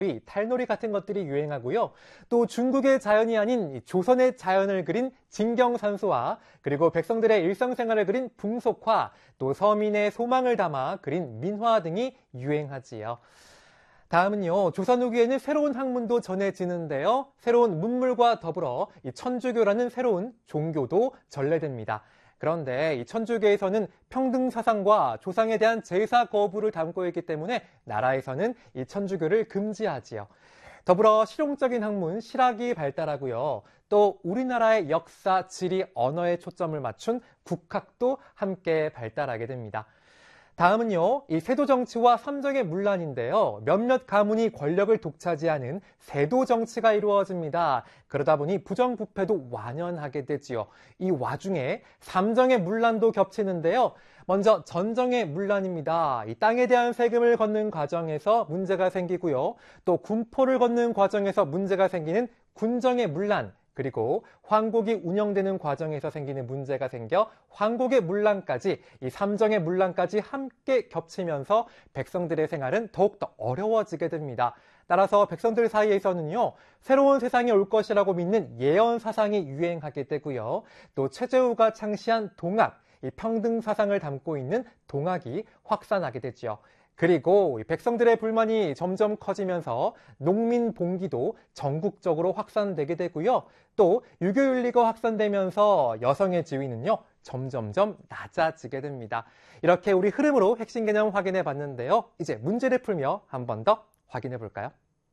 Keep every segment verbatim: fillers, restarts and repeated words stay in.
탈놀이 같은 것들이 유행하고요. 또 중국의 자연이 아닌 조선의 자연을 그린 진경산수와 그리고 백성들의 일상생활을 그린 풍속화, 또 서민의 소망을 담아 그린 민화 등이 유행하지요. 다음은요, 조선 후기에는 새로운 학문도 전해지는데요. 새로운 문물과 더불어 이 천주교라는 새로운 종교도 전래됩니다. 그런데 이 천주교에서는 평등 사상과 조상에 대한 제사 거부를 담고 있기 때문에 나라에서는 이 천주교를 금지하지요. 더불어 실용적인 학문, 실학이 발달하고요. 또 우리나라의 역사, 지리, 언어에 초점을 맞춘 국학도 함께 발달하게 됩니다. 다음은요, 이 세도 정치와 삼정의 문란인데요. 몇몇 가문이 권력을 독차지하는 세도 정치가 이루어집니다. 그러다 보니 부정부패도 완연하게 되지요. 이 와중에 삼정의 문란도 겹치는데요. 먼저 전정의 문란입니다. 이 땅에 대한 세금을 걷는 과정에서 문제가 생기고요. 또 군포를 걷는 과정에서 문제가 생기는 군정의 문란, 그리고 황국이 운영되는 과정에서 생기는 문제가 생겨 황국의 문란까지, 이 삼정의 문란까지 함께 겹치면서 백성들의 생활은 더욱더 어려워지게 됩니다. 따라서 백성들 사이에서는요, 새로운 세상이 올 것이라고 믿는 예언 사상이 유행하게 되고요. 또 최재우가 창시한 동학, 이 평등 사상을 담고 있는 동학이 확산하게 되죠. 그리고 백성들의 불만이 점점 커지면서 농민 봉기도 전국적으로 확산되게 되고요. 또 유교윤리가 확산되면서 여성의 지위는요, 점점점 낮아지게 됩니다. 이렇게 우리 흐름으로 핵심 개념 확인해 봤는데요. 이제 문제를 풀며 한 번 더 확인해 볼까요?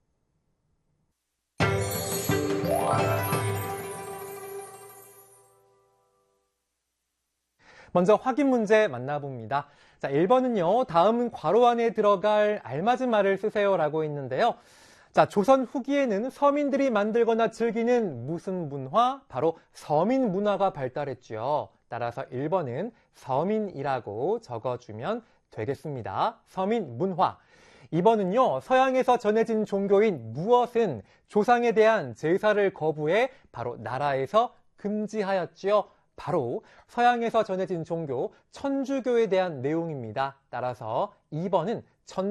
먼저 확인 문제 만나봅니다. 자, 일 번은요, 다음 괄호 안에 들어갈 알맞은 말을 쓰세요라고 있는데요. 자, 조선 후기에는 서민들이 만들거나 즐기는 무슨 문화? 바로 서민 문화가 발달했죠. 따라서 일 번은 서민이라고 적어주면 되겠습니다. 서민 문화. 이 번은요, 서양에서 전해진 종교인 무엇은 조상에 대한 제사를 거부해 바로 나라에서 금지하였지요. 바로 서양에서 전해진 종교 천주교에 대한 내용입니다. 따라서 이 번은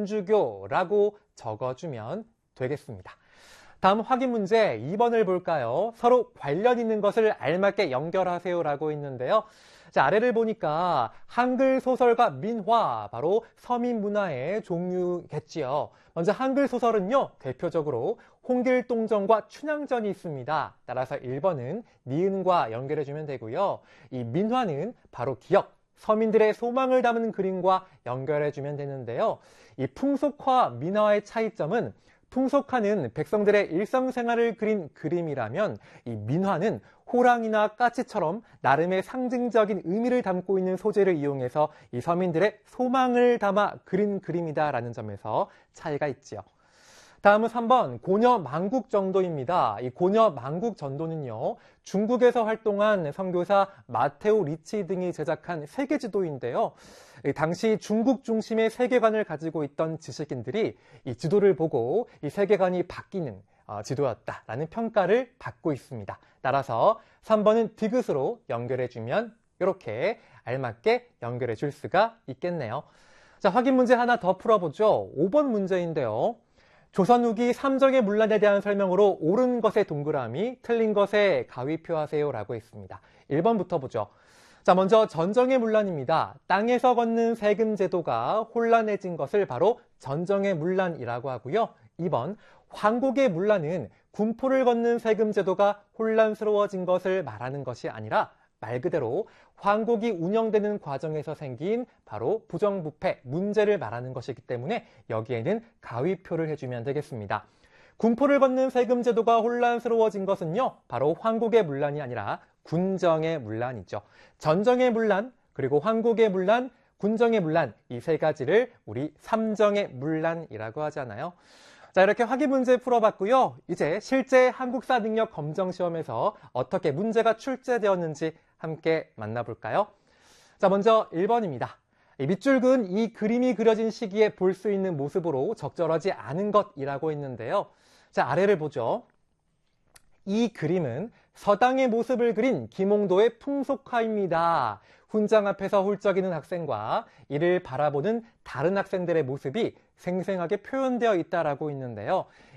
천주교라고 적어주면 되겠습니다. 다음 확인 문제 이 번을 볼까요? 서로 관련 있는 것을 알맞게 연결하세요라고 있는데요. 자, 아래를 보니까 한글 소설과 민화, 바로 서민 문화의 종류겠지요. 먼저 한글 소설은요, 대표적으로 홍길동전과 춘향전이 있습니다. 따라서 일 번은 니은과 연결해주면 되고요. 이 민화는 바로 기억, 서민들의 소망을 담은 그림과 연결해주면 되는데요. 이 풍속화, 민화의 차이점은 풍속화는 백성들의 일상생활을 그린 그림이라면 이 민화는 호랑이나 까치처럼 나름의 상징적인 의미를 담고 있는 소재를 이용해서 이 서민들의 소망을 담아 그린 그림이다라는 점에서 차이가 있지요. 다음은 삼 번 고려 만국 전도입니다. 이 고려 만국 전도는요, 중국에서 활동한 선교사 마테오 리치 등이 제작한 세계지도인데요. 당시 중국 중심의 세계관을 가지고 있던 지식인들이 이 지도를 보고 이 세계관이 바뀌는 지도였다라는 평가를 받고 있습니다. 따라서 삼 번은 디귿으로 연결해주면 이렇게 알맞게 연결해 줄 수가 있겠네요. 자, 확인 문제 하나 더 풀어보죠. 오 번 문제인데요. 조선 후기 삼정의 문란에 대한 설명으로 옳은 것에 동그라미, 틀린 것에 가위표하세요 라고 했습니다. 일 번부터 보죠. 자, 먼저 전정의 문란입니다. 땅에서 걷는 세금 제도가 혼란해진 것을 바로 전정의 문란이라고 하고요. 이 번 황국의 문란은 군포를 걷는 세금 제도가 혼란스러워진 것을 말하는 것이 아니라 말 그대로 황국이 운영되는 과정에서 생긴 바로 부정부패, 문제를 말하는 것이기 때문에 여기에는 가위표를 해주면 되겠습니다. 군포를 걷는 세금 제도가 혼란스러워진 것은요, 바로 황국의 문란이 아니라 군정의 문란이죠. 전정의 문란, 그리고 황국의 문란, 군정의 문란, 이 세 가지를 우리 삼정의 문란이라고 하잖아요. 자, 이렇게 확인 문제 풀어봤고요. 이제 실제 한국사 능력 검정 시험에서 어떻게 문제가 출제되었는지 함께 만나볼까요? 자, 먼저 일 번입니다. 밑줄근 이 그림이 그려진 시기에 볼 수 있는 모습으로 적절하지 않은 것이라고 했는데요. 자, 아래를 보죠. 이 그림은 서당의 모습을 그린 김홍도의 풍속화입니다. 훈장 앞에서 훌쩍이는 학생과 이를 바라보는 다른 학생들의 모습이 생생하게 표현되어 있다라고 있는데요.